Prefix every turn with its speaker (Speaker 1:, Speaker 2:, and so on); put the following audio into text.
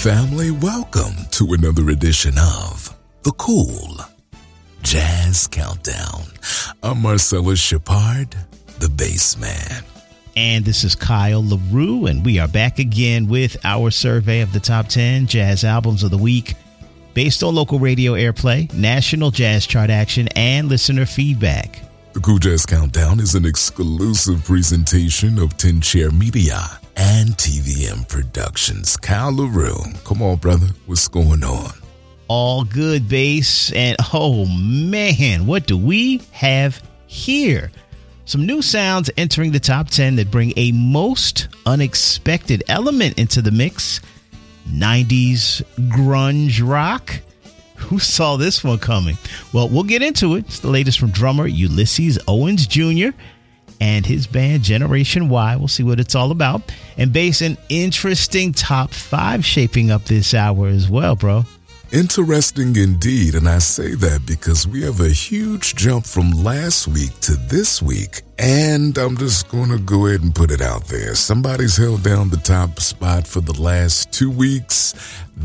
Speaker 1: family, welcome to another edition of The Cool Jazz Countdown. I'm Marcellus Shepard, the bass man.
Speaker 2: And this is Kyle LaRue, and we are back again with our survey of the top 10 jazz albums of the week based on local radio airplay, national jazz chart action, and listener feedback.
Speaker 1: The Cool Jazz Countdown is an exclusive presentation of 10 Chair Media and TVM Productions. Kyle LaRue, come on, brother. What's going on?
Speaker 2: All good, bass. And oh, man, what do we have here? Some new sounds entering the top 10 that bring a most unexpected element into the mix. 90s grunge rock. Who saw this one coming? Well, we'll get into it. It's the latest from drummer Ulysses Owens Jr. and his band Generation Y. We'll see what it's all about. And bass, an interesting top 5 shaping up this hour as well, bro.
Speaker 1: Interesting indeed, and I say that because we have a huge jump from last week to this week, and I'm just going to go ahead and put it out there. Somebody's held down the top spot for the last 2 weeks.